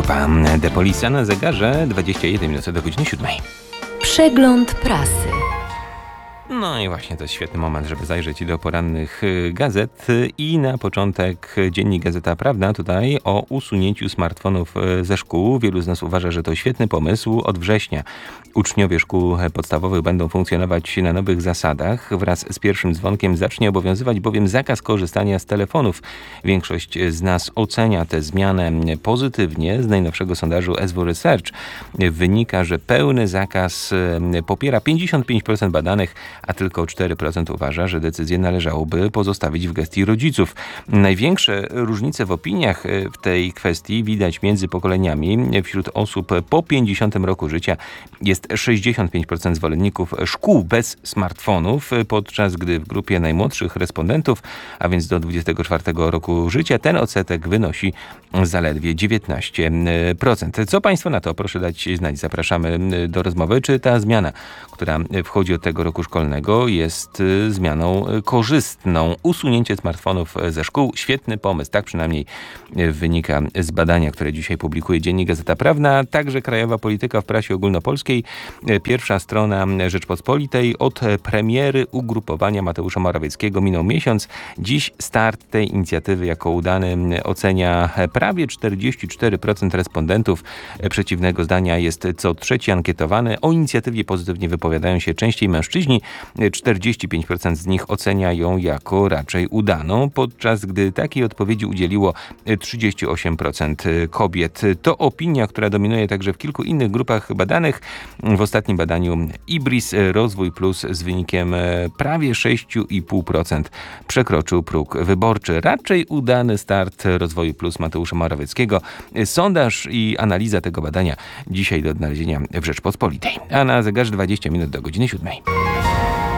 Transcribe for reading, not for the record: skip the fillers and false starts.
Moskwa. The Police na zegarze 21 minut do godziny 7. Przegląd prasy. No i właśnie to jest świetny moment, żeby zajrzeć do porannych gazet. I na początek dziennik Gazeta Prawna tutaj o usunięciu smartfonów ze szkół. Wielu z nas uważa, że to świetny pomysł. Od września uczniowie szkół podstawowych będą funkcjonować na nowych zasadach. Wraz z pierwszym dzwonkiem zacznie obowiązywać bowiem zakaz korzystania z telefonów. Większość z nas ocenia tę zmianę pozytywnie. Z najnowszego sondażu SW Research wynika, że pełny zakaz popiera 55% badanych, a tylko 4% uważa, że decyzję należałoby pozostawić w gestii rodziców. Największe różnice w opiniach w tej kwestii widać między pokoleniami. Wśród osób po 50 roku życia jest 65% zwolenników szkół bez smartfonów, podczas gdy w grupie najmłodszych respondentów, a więc do 24 roku życia, ten odsetek wynosi zaledwie 19%. Co Państwo na to? Proszę dać znać. Zapraszamy do rozmowy. Czy ta zmiana, która wchodzi od tego roku szkolnego, jest zmianą korzystną? Usunięcie smartfonów ze szkół. Świetny pomysł. Tak przynajmniej wynika z badania, które dzisiaj publikuje dziennik Gazeta Prawna. Także krajowa polityka w prasie ogólnopolskiej. Pierwsza strona Rzeczpospolitej. Od premiery ugrupowania Mateusza Morawieckiego minął miesiąc. Dziś start tej inicjatywy jako udany ocenia prawie 44% respondentów. Przeciwnego zdania jest co trzeci ankietowany. O inicjatywie pozytywnie wypowiadają się częściej mężczyźni. 45% z nich ocenia ją jako raczej udaną, podczas gdy takiej odpowiedzi udzieliło 38% kobiet. To opinia, która dominuje także w kilku innych grupach badanych. W ostatnim badaniu Ibris Rozwój Plus z wynikiem prawie 6,5% przekroczył próg wyborczy. Raczej udany start Rozwoju Plus Mateusza Morawieckiego. Sondaż i analiza tego badania dzisiaj do odnalezienia w Rzeczpospolitej. A na zegarze 20 minut do godziny 7.